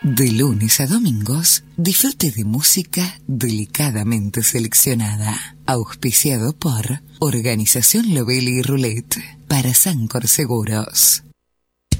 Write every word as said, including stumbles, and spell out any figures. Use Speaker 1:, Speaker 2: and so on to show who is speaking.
Speaker 1: De lunes a domingos, disfrute de música delicadamente seleccionada. Auspiciado por Organización Lovelli y Roulette para Sancor Seguros.